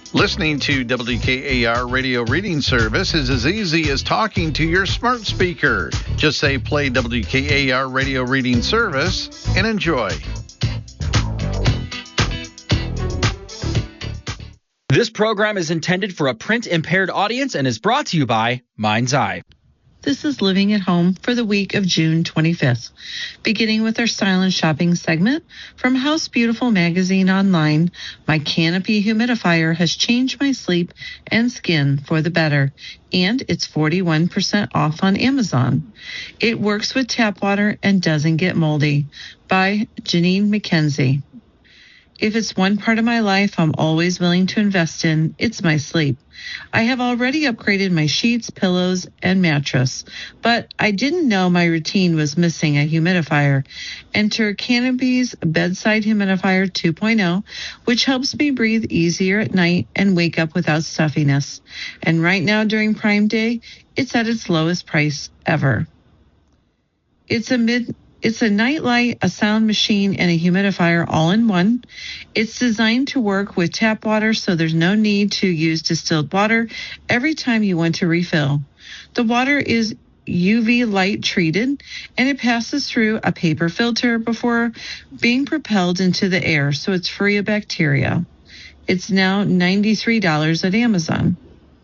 Listening to WKAR Radio Reading Service is as easy as talking to your smart speaker. Just say play WKAR Radio Reading Service and enjoy. This program is intended for a print-impaired audience and is brought to you by Mind's Eye. This is Living at Home for the week of June 25th. Beginning with our silent shopping segment, from House Beautiful magazine online, my Canopy humidifier has changed my sleep and skin for the better, and it's 41% off on Amazon. It works with tap water and doesn't get moldy. By Janine McKenzie. If it's one part of my life I'm always willing to invest in, it's my sleep. I have already upgraded my sheets, pillows, and mattress, but I didn't know my routine was missing a humidifier. Enter Canopy's Bedside Humidifier 2.0, which helps me breathe easier at night and wake up without stuffiness. And right now during Prime Day, it's at its lowest price ever. It's a nightlight, a sound machine, and a humidifier all in one. It's designed to work with tap water, so there's no need to use distilled water every time you want to refill. The water is UV light treated, and it passes through a paper filter before being propelled into the air, so it's free of bacteria. It's now $93 at Amazon.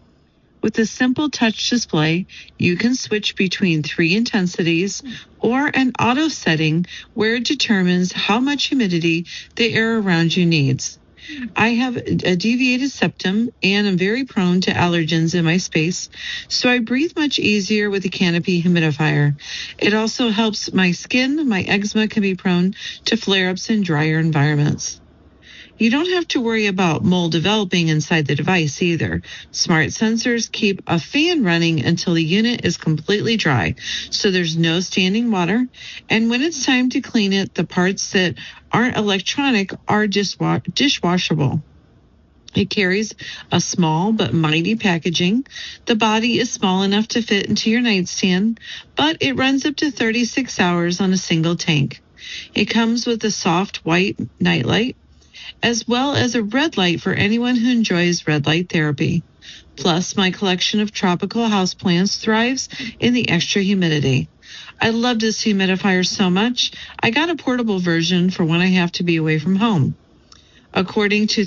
With a simple touch display, you can switch between 3 intensities or an auto setting where it determines how much humidity the air around you needs. I have a deviated septum and am very prone to allergens in my space, so I breathe much easier with the Canopy humidifier. It also helps my skin. My eczema can be prone to flare-ups in drier environments. You don't have to worry about mold developing inside the device either. Smart sensors keep a fan running until the unit is completely dry, so there's no standing water. And when it's time to clean it, the parts that aren't electronic are dishwashable. It carries a small but mighty packaging. The body is small enough to fit into your nightstand, but it runs up to 36 hours on a single tank. It comes with a soft white nightlight, as well as a red light for anyone who enjoys red light therapy. Plus, my collection of tropical houseplants thrives in the extra humidity. I love this humidifier so much, I got a portable version for when I have to be away from home. According to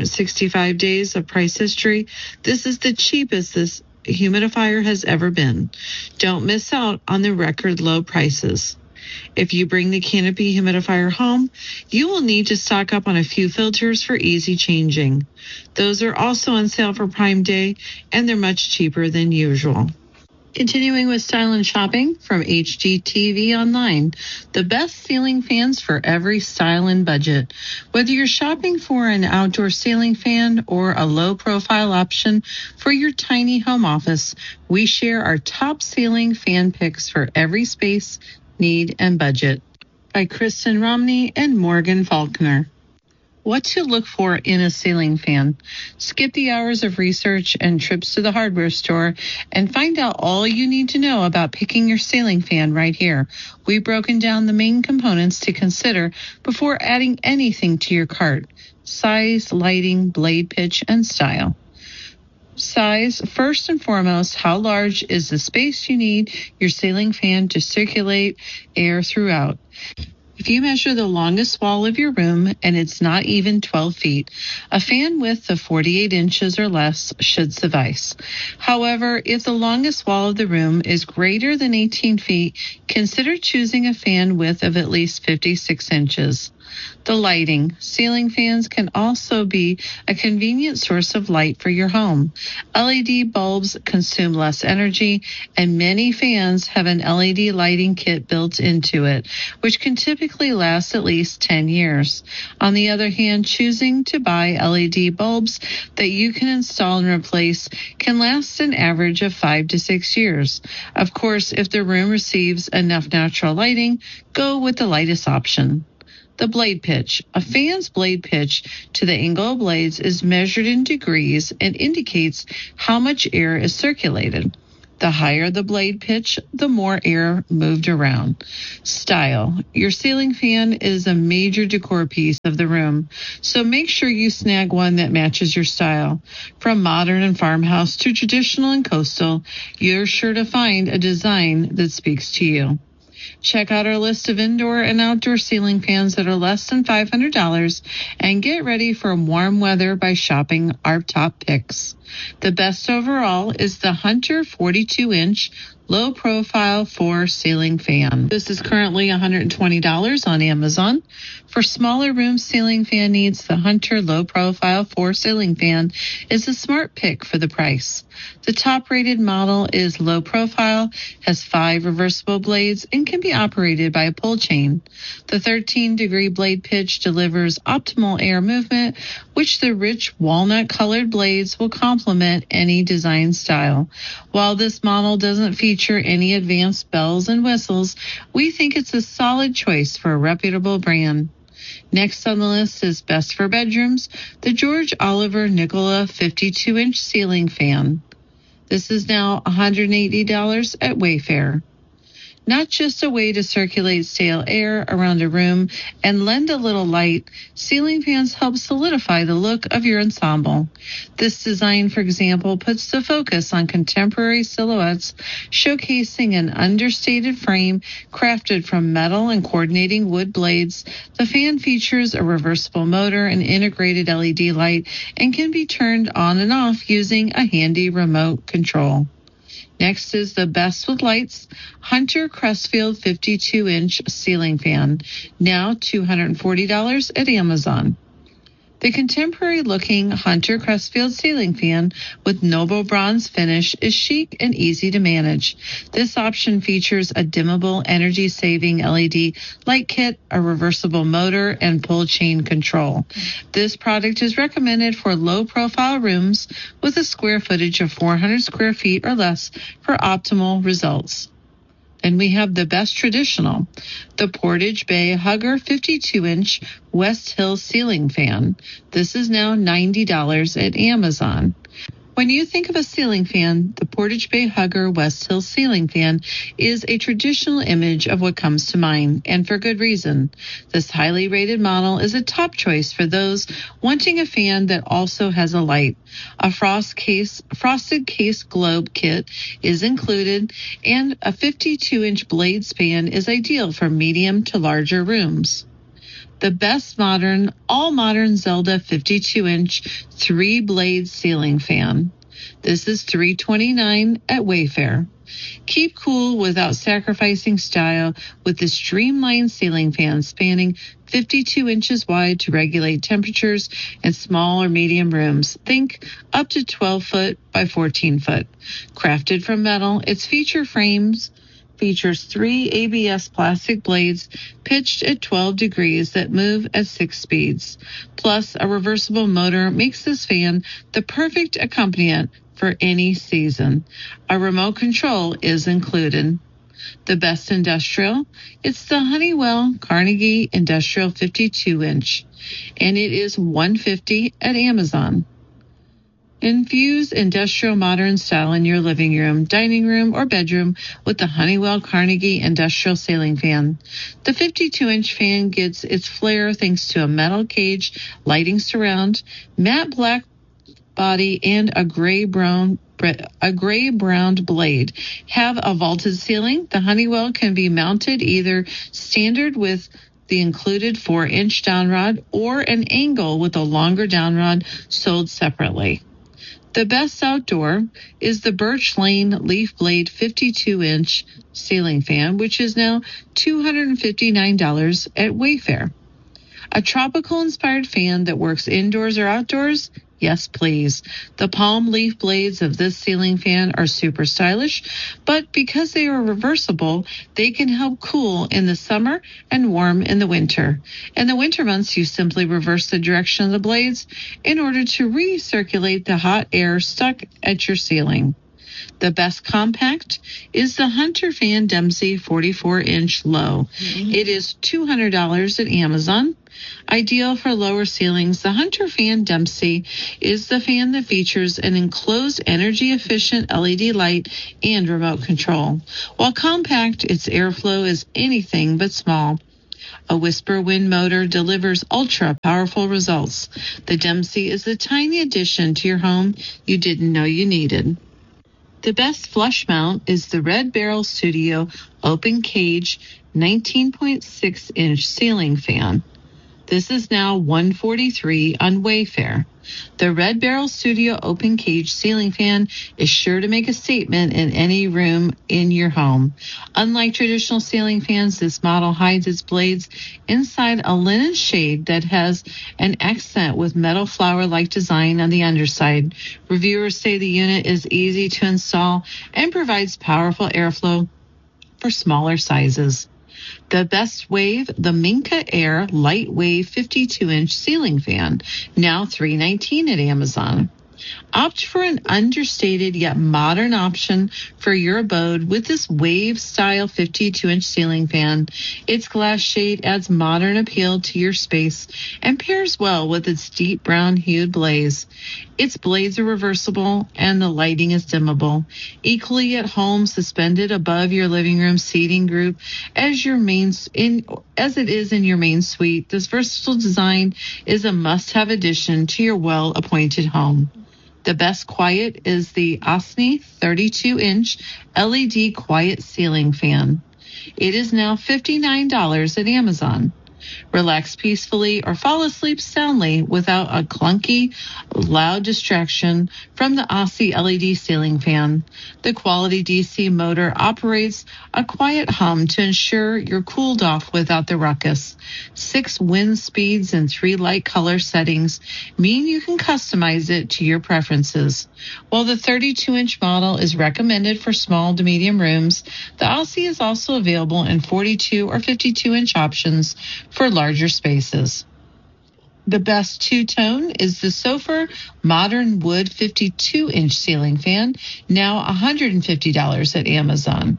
365 days of price history, this is the cheapest this humidifier has ever been. Don't miss out on the record low prices. If you bring the Canopy humidifier home, you will need to stock up on a few filters for easy changing. Those are also on sale for Prime Day, and they're much cheaper than usual. Continuing with silent shopping from HGTV Online, the best ceiling fans for every style and budget. Whether you're shopping for an outdoor ceiling fan or a low-profile option for your tiny home office, we share our top ceiling fan picks for every space, need, and budget. By Kristen Romney and Morgan Faulkner. What to look for in a ceiling fan. Skip the hours of research and trips to the hardware store and find out all you need to know about picking your ceiling fan right here. We've broken down the main components to consider before adding anything to your cart. Size, lighting, blade pitch, and style. Size, first and foremost, how large is the space you need your ceiling fan to circulate air throughout? If you measure the longest wall of your room and it's not even 12 feet, a fan width of 48 inches or less should suffice. However, if the longest wall of the room is greater than 18 feet, consider choosing a fan width of at least 56 inches. The lighting. Ceiling fans can also be a convenient source of light for your home. LED bulbs consume less energy, and many fans have an LED lighting kit built into it, which can typically last at least 10 years. On the other hand, choosing to buy LED bulbs that you can install and replace can last an average of 5 to 6 years. Of course, if the room receives enough natural lighting, go with the lightest option. The blade pitch. A fan's blade pitch to the angle of blades is measured in degrees and indicates how much air is circulated. The higher the blade pitch, the more air moved around. Style. Your ceiling fan is a major decor piece of the room, so make sure you snag one that matches your style. From modern and farmhouse to traditional and coastal, you're sure to find a design that speaks to you. Check out our list of indoor and outdoor ceiling fans that are less than $500 and get ready for warm weather by shopping our top picks. The best overall is the Hunter 42-inch low profile 4 ceiling fan. This is currently $120 on Amazon. For smaller room ceiling fan needs, the Hunter low profile 4 ceiling fan is a smart pick for the price. The top rated model is low profile, has 5 reversible blades, and can be operated by a pull chain. The 13-degree blade pitch delivers optimal air movement, which the rich walnut-colored blades will complement any design style. While this model doesn't feature any advanced bells and whistles, we think it's a solid choice for a reputable brand. Next on the list is best for bedrooms, the George Oliver Nicola 52-inch ceiling fan. This is now $180 at Wayfair. Not just a way to circulate stale air around a room and lend a little light, ceiling fans help solidify the look of your ensemble. This design, for example, puts the focus on contemporary silhouettes, showcasing an understated frame crafted from metal and coordinating wood blades. The fan features a reversible motor and integrated LED light and can be turned on and off using a handy remote control. Next is the best with lights, Hunter Crestfield 52-inch ceiling fan, now $240 at Amazon. The contemporary-looking Hunter Crestfield ceiling fan with noble bronze finish is chic and easy to manage. This option features a dimmable, energy-saving LED light kit, a reversible motor, and pull chain control. This product is recommended for low-profile rooms with a square footage of 400 square feet or less for optimal results. And we have the best traditional, the Portage Bay Hugger 52-inch West Hill ceiling fan. This is now $90 at Amazon. When you think of a ceiling fan, the Portage Bay Hugger West Hill ceiling fan is a traditional image of what comes to mind, and for good reason. This highly rated model is a top choice for those wanting a fan that also has a light. A frosted case globe kit is included, and a 52-inch blade span is ideal for medium to larger rooms. The best all-modern Zelda 52-inch 3-blade ceiling fan. This is $329 at Wayfair. Keep cool without sacrificing style with this streamlined ceiling fan spanning 52 inches wide to regulate temperatures in small or medium rooms. Think up to 12 foot by 14 foot. Crafted from metal, its features 3 ABS plastic blades pitched at 12 degrees that move at 6 speeds. Plus, a reversible motor makes this fan the perfect accompaniment for any season. A remote control is included. The best industrial, it's the Honeywell Carnegie Industrial 52-inch, and it is $150 at Amazon. Infuse industrial modern style in your living room, dining room, or bedroom with the Honeywell Carnegie Industrial Ceiling Fan. The 52-inch fan gets its flair thanks to a metal cage, lighting surround, matte black body, and a gray-brown blade. Have a vaulted ceiling. The Honeywell can be mounted either standard with the included 4-inch downrod or an angle with a longer downrod sold separately. The best outdoor is the Birch Lane Leaf Blade 52-inch ceiling fan, which is now $259 at Wayfair. A tropical-inspired fan that works indoors or outdoors? Yes, please. The palm leaf blades of this ceiling fan are super stylish, but because they are reversible, they can help cool in the summer and warm in the winter. In the winter months, you simply reverse the direction of the blades in order to recirculate the hot air stuck at your ceiling. The best compact is the Hunter Fan Dempsey 44-inch low. It is $200 at Amazon. Ideal for lower ceilings, the Hunter Fan Dempsey is the fan that features an enclosed energy-efficient LED light and remote control. While compact, its airflow is anything but small. A Whisper wind motor delivers ultra-powerful results. The Dempsey is the tiny addition to your home you didn't know you needed. The best flush mount is the Red Barrel Studio Open Cage 19.6-inch ceiling fan. This is now $143 on Wayfair. The Red Barrel Studio Open Cage ceiling fan is sure to make a statement in any room in your home. Unlike traditional ceiling fans, this model hides its blades inside a linen shade that has an accent with metal flower-like design on the underside. Reviewers say the unit is easy to install and provides powerful airflow for smaller sizes. The best wave, the Minka Air Light Wave 52-inch ceiling fan, now $319 at Amazon. Opt for an understated yet modern option for your abode with this wave-style 52-inch ceiling fan. Its glass shade adds modern appeal to your space and pairs well with its deep brown-hued blaze. Its blades are reversible and the lighting is dimmable. Equally at home, suspended above your living room seating group as it is in your main suite, this versatile design is a must-have addition to your well-appointed home. The best quiet is the Osni 32-inch LED quiet ceiling fan. It is now $59 at Amazon. Relax peacefully or fall asleep soundly without a clunky, loud distraction from the Ossi LED ceiling fan. The quality DC motor operates a quiet hum to ensure you're cooled off without the ruckus. 6 wind speeds and 3 light color settings mean you can customize it to your preferences. While the 32-inch model is recommended for small to medium rooms, the Ossi is also available in 42 or 52-inch options for larger spaces. The best two-tone is the Sofer Modern Wood 52-inch ceiling fan, now $150 at Amazon.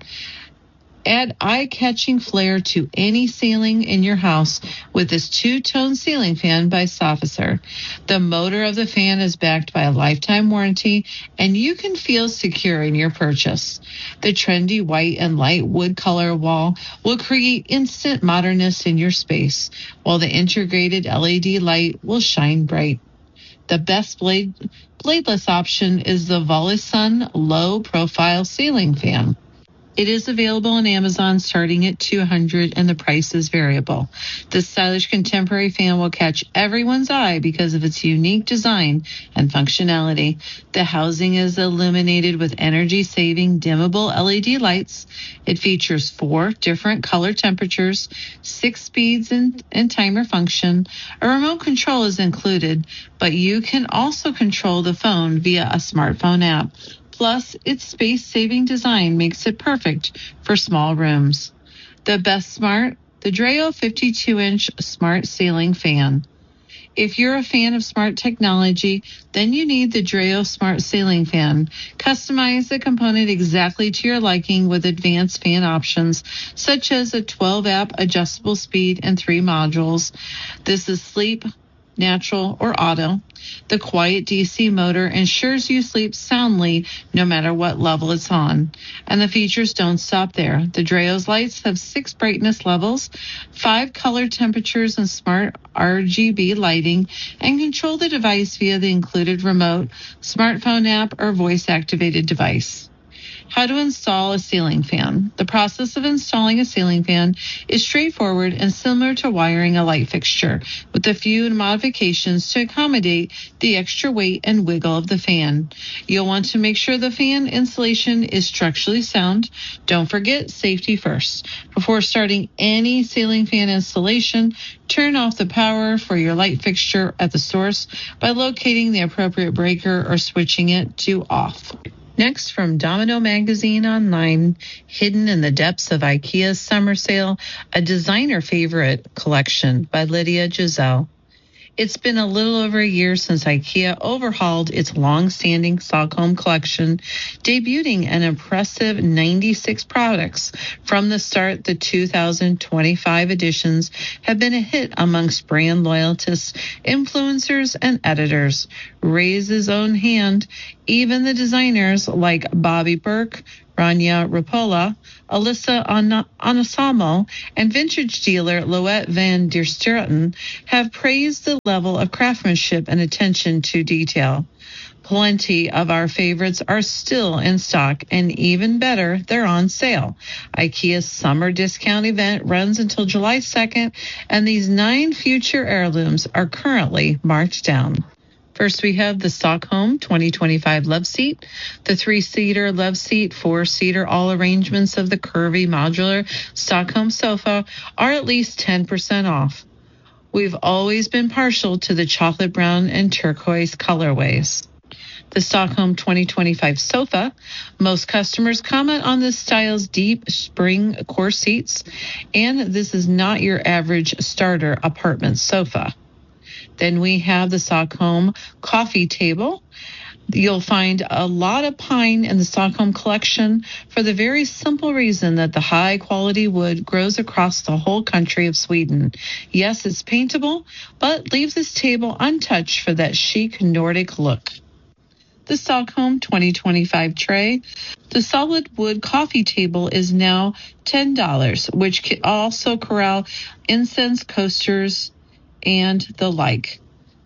Add eye-catching flair to any ceiling in your house with this two-tone ceiling fan by Sofficer. The motor of the fan is backed by a lifetime warranty, and you can feel secure in your purchase. The trendy white and light wood color wall will create instant modernness in your space, while the integrated LED light will shine bright. The best bladeless option is the Volusun low-profile ceiling fan. It is available on Amazon starting at $200 and the price is variable. This stylish contemporary fan will catch everyone's eye because of its unique design and functionality. The housing is illuminated with energy-saving dimmable LED lights. It features 4 different color temperatures, 6 speeds and timer function. A remote control is included, but you can also control the phone via a smartphone app. Plus, its space-saving design makes it perfect for small rooms. The best smart, the Dreo 52-inch smart ceiling fan. If you're a fan of smart technology, then you need the Dreo Smart Ceiling Fan. Customize the component exactly to your liking with advanced fan options, such as a 12-amp adjustable speed and 3 modules. This is sleep, natural, or auto. The quiet DC motor ensures you sleep soundly no matter what level it's on. And the features don't stop there. The Dreo's lights have 6 brightness levels, 5 color temperatures, and smart RGB lighting, and control the device via the included remote, smartphone app, or voice-activated device. How to install a ceiling fan. The process of installing a ceiling fan is straightforward and similar to wiring a light fixture, with a few modifications to accommodate the extra weight and wiggle of the fan. You'll want to make sure the fan installation is structurally sound. Don't forget safety first. Before starting any ceiling fan installation, turn off the power for your light fixture at the source by locating the appropriate breaker or switching it to off. Next, from Domino Magazine Online, hidden in the depths of IKEA's summer sale, a designer favorite collection by Lydia Giselle. It's been a little over a year since IKEA overhauled its long-standing Stockholm collection, debuting an impressive 96 products. From the start, the 2025 editions have been a hit amongst brand loyalists, influencers, and editors. Raise his own hand. Even the designers like Bobby Burke, Rania Rapola, Alyssa Anasamo, and vintage dealer Loette van der Straten have praised the level of craftsmanship and attention to detail. Plenty of our favorites are still in stock, and even better, they're on sale. IKEA's summer discount event runs until July 2nd, and these 9 future heirlooms are currently marked down. First, we have the Stockholm 2025 Love Seat, the 3-seater Love Seat, 4-seater. All arrangements of the curvy modular Stockholm sofa are at least 10% off. We've always been partial to the chocolate brown and turquoise colorways. The Stockholm 2025 sofa. Most customers comment on this style's deep spring core seats, and this is not your average starter apartment sofa. Then we have the Stockholm coffee table. You'll find a lot of pine in the Stockholm collection for the very simple reason that the high-quality wood grows across the whole country of Sweden. Yes, it's paintable, but leave this table untouched for that chic Nordic look. The Stockholm 2025 tray. The solid wood coffee table is now $10, which can also corral incense coasters and the like.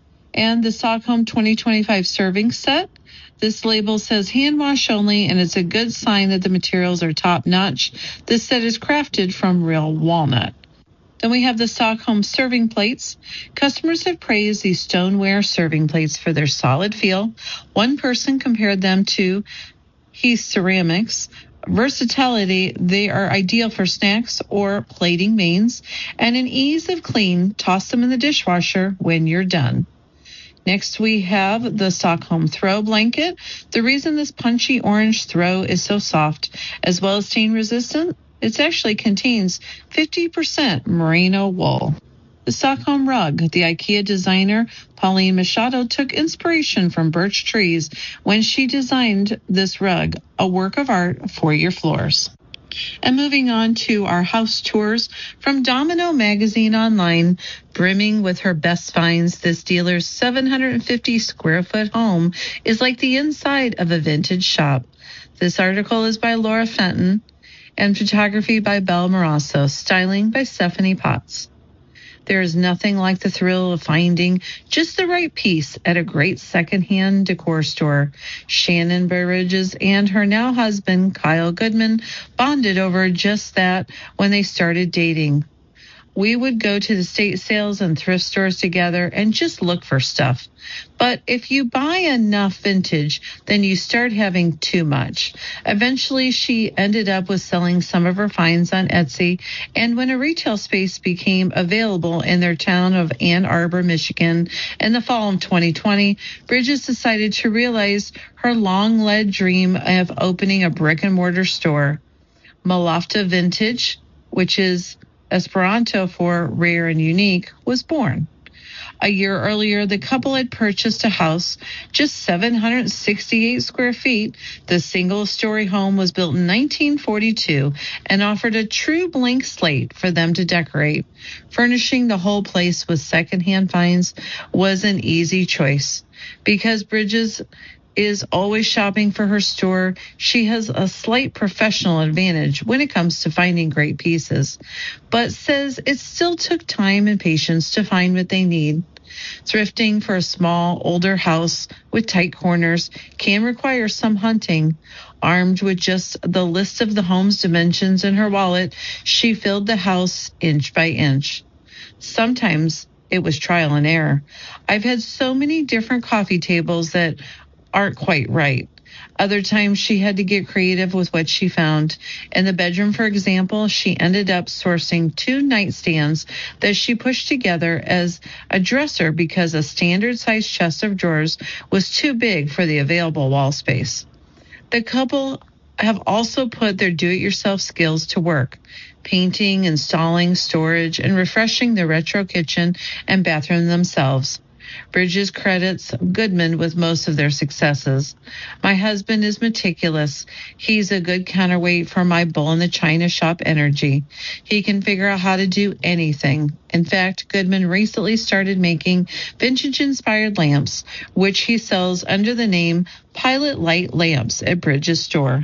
And the Stockholm 2025 serving set. This label says hand wash only, and it's a good sign that the materials are top notch. This set is crafted from real walnut. Then we have the Stockholm serving plates. Customers have praised these stoneware serving plates for their solid feel. One person compared them to Heath Ceramics. Versatility, they are ideal for snacks or plating mains, and an ease of clean. Toss them in the dishwasher when you're done. Next, we have the Stockholm throw blanket. The reason this punchy orange throw is so soft, as well as stain resistant, it actually contains 50% merino wool. The Stockholm rug. The IKEA designer Pauline Machado took inspiration from birch trees when she designed this rug, a work of art for your floors. And moving on to our house tours from Domino Magazine Online, brimming with her best finds, this dealer's 750 square foot home is like the inside of a vintage shop. This article is by Laura Fenton and photography by Belle Morasso, styling by Stephanie Potts. There is nothing like the thrill of finding just the right piece at a great secondhand decor store. Shannon Burridges and her now husband, Kyle Goodman, bonded over just that when they started dating. We would go to the estate sales and thrift stores together and just look for stuff. But if you buy enough vintage, then you start having too much. Eventually, she ended up with selling some of her finds on Etsy, and when a retail space became available in their town of Ann Arbor, Michigan, in the fall of 2020, Bridges decided to realize her long-led dream of opening a brick-and-mortar store. Malofta Vintage, which is Esperanto for rare and unique, was born. A year earlier, the couple had purchased a house, just 768 square feet. The single-story home was built in 1942 and offered a true blank slate for them to decorate. Furnishing the whole place with secondhand finds was an easy choice. Because Bridges is always shopping for her store, she has a slight professional advantage when it comes to finding great pieces, but says it still took time and patience to find what they need. Thrifting for a small, older house with tight corners can require some hunting. Armed with just the list of the home's dimensions in her wallet, she filled the house inch by inch. Sometimes it was trial and error. I've had so many different coffee tables that aren't quite right. Other times she had to get creative with what she found. In the bedroom, for example, she ended up sourcing 2 nightstands that she pushed together as a dresser because a standard-sized chest of drawers was too big for the available wall space. The couple have also put their do-it-yourself skills to work. painting, installing, storage, and refreshing the retro kitchen and bathroom themselves. Bridges credits Goodman with most of their successes. My husband is meticulous. He's a good counterweight for my bull in the china shop energy. He can figure out how to do anything. In fact, Goodman recently started making vintage-inspired lamps, which he sells under the name Pilot Light Lamps at Bridges store.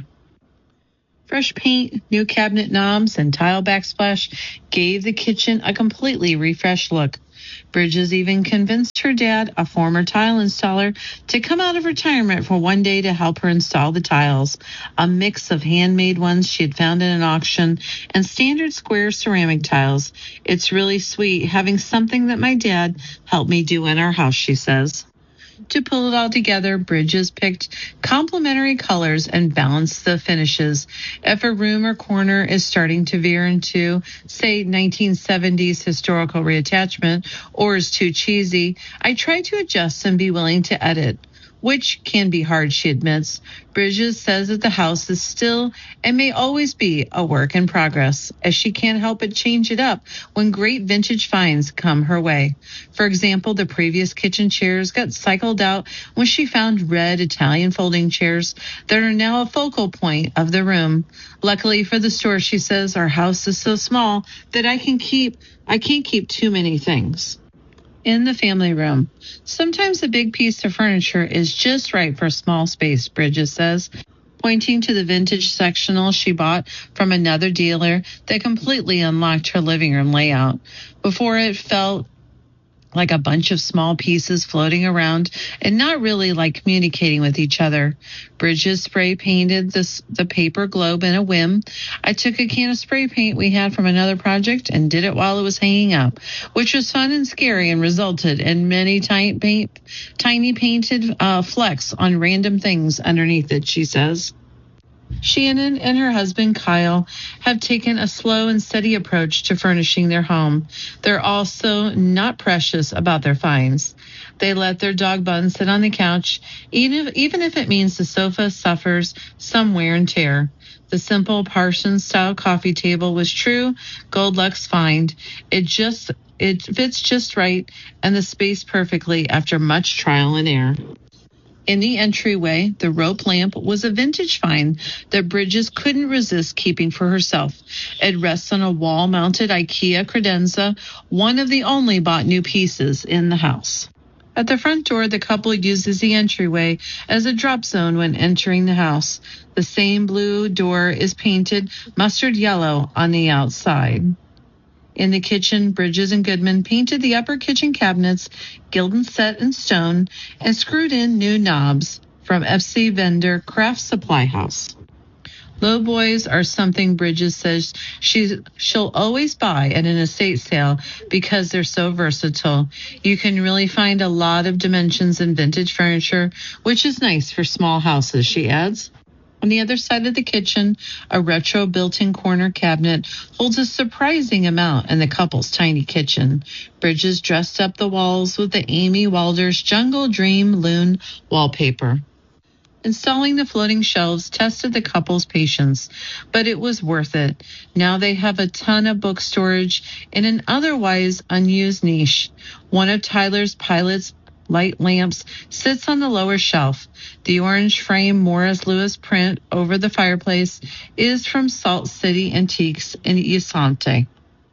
Fresh paint, new cabinet knobs, and tile backsplash gave the kitchen a completely refreshed look. Bridges even convinced her dad, a former tile installer, to come out of retirement for one day to help her install the tiles, a mix of handmade ones she had found in an auction and standard square ceramic tiles. It's really sweet having something that my dad helped me do in our house, she says. To pull it all together, Bridges picked complementary colors and balanced the finishes. If a room or corner is starting to veer into, say, 1970s historical reattachment or is too cheesy, I try to adjust and be willing to edit, which can be hard, she admits. Bridges says that the house is still and may always be a work in progress, as she can't help but change it up when great vintage finds come her way. For example, the previous kitchen chairs got cycled out when she found red Italian folding chairs that are now a focal point of the room. Luckily for the store, she says, our house is so small that I can't keep too many things in the family room. Sometimes a big piece of furniture is just right for a small space, Bridges says, pointing to the vintage sectional she bought from another dealer that completely unlocked her living room layout. Before, it felt like a bunch of small pieces floating around and not really like communicating with each other. Bridges spray painted the paper globe in a whim. I took a can of spray paint we had from another project and did it while it was hanging up, which was fun and scary and resulted in many tiny painted flecks on random things underneath it, she says. Shannon and her husband Kyle have taken a slow and steady approach to furnishing their home. They're also not precious about their finds. They let their dog Bun sit on the couch, even if it means the sofa suffers some wear and tear. The simple Parsons-style coffee table was true Goldluck's find. It fits just right and the space perfectly after much trial and error. In the entryway, the rope lamp was a vintage find that Bridges couldn't resist keeping for herself. It rests on a wall-mounted IKEA credenza, one of the only bought new pieces in the house. At the front door, the couple uses the entryway as a drop zone when entering the house. The same blue door is painted mustard yellow on the outside. In the kitchen, Bridges and Goodman painted the upper kitchen cabinets Gildan set in stone and screwed in new knobs from FC vendor Craft Supply House. Low boys are something Bridges says she'll always buy at an estate sale because they're so versatile. You can really find a lot of dimensions in vintage furniture, which is nice for small houses, she adds. On the other side of the kitchen, a retro built-in corner cabinet holds a surprising amount in the couple's tiny kitchen. Bridges dressed up the walls with the Amy Walder's Jungle Dream Loon wallpaper. Installing the floating shelves tested the couple's patience, but it was worth it. Now they have a ton of book storage in an otherwise unused niche. One of Tyler's Pilot's light lamps sits on the lower shelf. The orange frame Morris Lewis print over the fireplace is from Salt City Antiques in Yasante.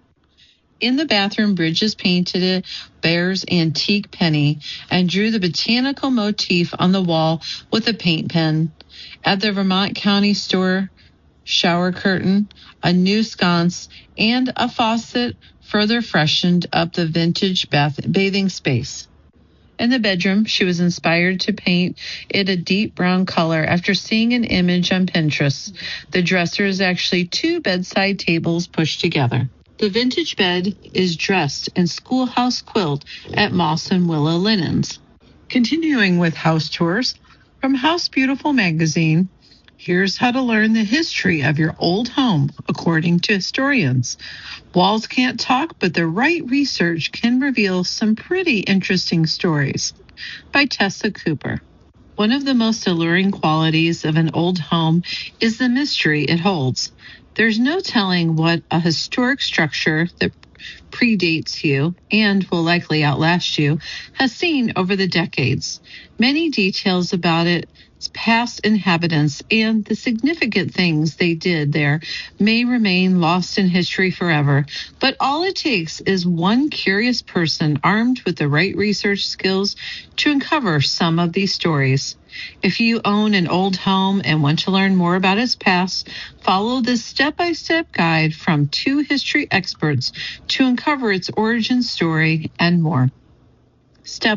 In the bathroom, Bridges painted it Bear's Antique Penny and drew the botanical motif on the wall with a paint pen. At the Vermont County store, shower curtain, a new sconce, and a faucet further freshened up the vintage bathing space. In the bedroom, she was inspired to paint it a deep brown color after seeing an image on Pinterest. The dresser is actually two bedside tables pushed together. The vintage bed is dressed in schoolhouse quilt at Moss and Willow Linens. Continuing with house tours, from House Beautiful magazine, here's how to learn the history of your old home, according to historians. Walls can't talk, but the right research can reveal some pretty interesting stories. By Tessa Cooper. One of the most alluring qualities of an old home is the mystery it holds. There's no telling what a historic structure that predates you and will likely outlast you has seen over the decades. Many details about its past inhabitants and the significant things they did there may remain lost in history forever, but all it takes is one curious person armed with the right research skills to uncover some of these stories. If you own an old home and want to learn more about its past, follow this step-by-step guide from two history experts to uncover its origin story and more. Step